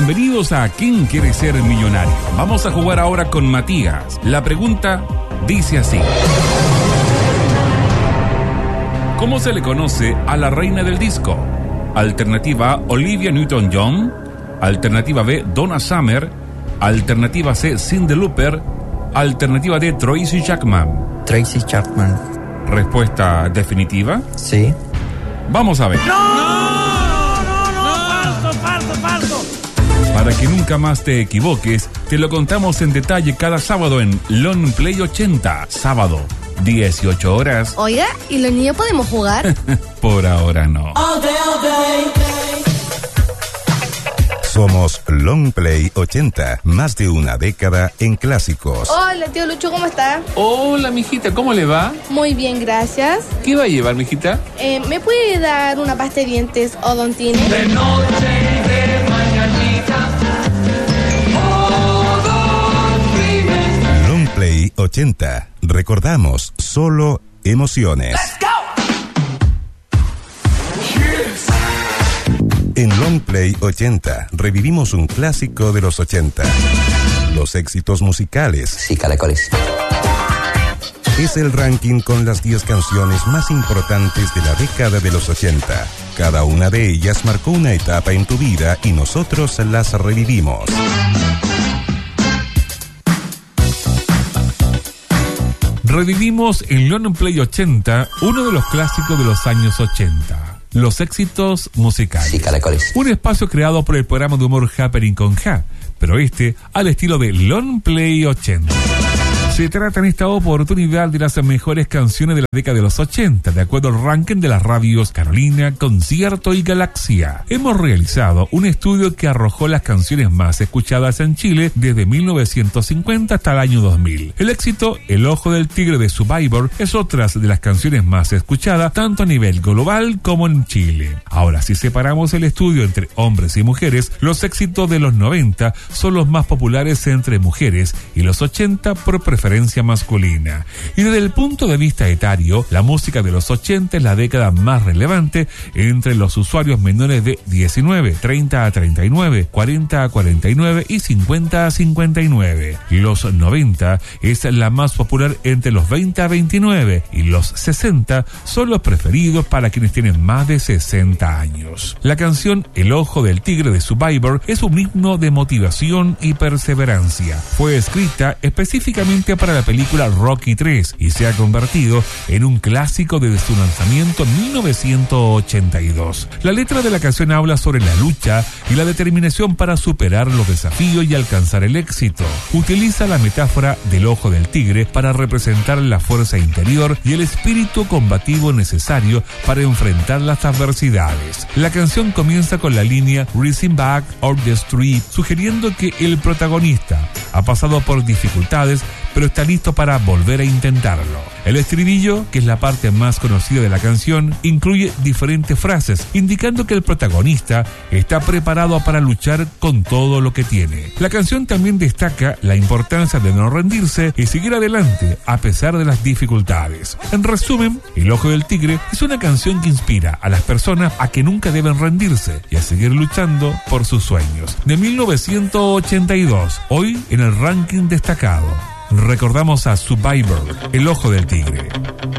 Bienvenidos a ¿Quién quiere ser millonario? Vamos a jugar ahora con Matías. La pregunta dice así: ¿cómo se le conoce a la reina del disco? Alternativa A, Olivia Newton-John. Alternativa B, Donna Summer. Alternativa C, Cyndi Lauper. Alternativa D, Tracy Chapman. Tracy Chapman. ¿Respuesta definitiva? Sí. Vamos a ver. Falso. Para que nunca más te equivoques, te lo contamos en detalle cada sábado en Long Play 80. Sábado, 18 horas. Oiga, ¿y los niños podemos jugar? Por ahora no. Somos Long Play 80, más de una década en clásicos. Hola, tío Lucho, ¿cómo está? Hola, mijita, ¿cómo le va? Muy bien, gracias. ¿Qué va a llevar, mijita? ¿Me puede dar una pasta de dientes Odontine? De noche y de mañanita. Long Play 80. Recordamos solo emociones. Let's go. En Long Play 80 revivimos un clásico de los 80. Los éxitos musicales. Sí, caracoles. Es el ranking con las 10 canciones más importantes de la década de los 80. Cada una de ellas marcó una etapa en tu vida y nosotros las revivimos. Revivimos en Long Play 80 uno de los clásicos de los años 80. Los éxitos musicales. Sí, caracoles. Un espacio creado por el programa de humor Happening con Ja, pero al estilo de Long Play 80. Se trata en esta oportunidad de las mejores canciones de la década de los 80, de acuerdo al ranking de las radios Carolina, Concierto y Galaxia. Hemos realizado un estudio que arrojó las canciones más escuchadas en Chile desde 1950 hasta el año 2000. El éxito El Ojo del Tigre de Survivor es otra de las canciones más escuchadas, tanto a nivel global como en Chile. Ahora, si separamos el estudio entre hombres y mujeres, los éxitos de los 90 son los más populares entre mujeres y los 80 por preferencia masculina. Y desde el punto de vista etario, la música de los 80 es la década más relevante entre los usuarios menores de 19, 30 a 39, 40 a 49 y 50 a 59. Los 90 es la más popular entre los 20 a 29 y los 60 son los preferidos para quienes tienen más de 60 años. La canción El Ojo del Tigre de Survivor es un himno de motivación y perseverancia. Fue escrita específicamente para la película Rocky 3 y se ha convertido en un clásico desde su lanzamiento en 1982. La letra de la canción habla sobre la lucha y la determinación para superar los desafíos y alcanzar el éxito. Utiliza la metáfora del ojo del tigre para representar la fuerza interior y el espíritu combativo necesario para enfrentar las adversidades. La canción comienza con la línea "Rising Back or Destroy", sugiriendo que el protagonista ha pasado por dificultades, pero está listo para volver a intentarlo. El estribillo, que es la parte más conocida de la canción, incluye diferentes frases, indicando que el protagonista está preparado para luchar con todo lo que tiene. La canción también destaca la importancia de no rendirse y seguir adelante a pesar de las dificultades. En resumen, El Ojo del Tigre es una canción que inspira a las personas a que nunca deben rendirse y a seguir luchando por sus sueños. De 1982, hoy en el ranking destacado. Recordamos a Survivor, El Ojo del Tigre.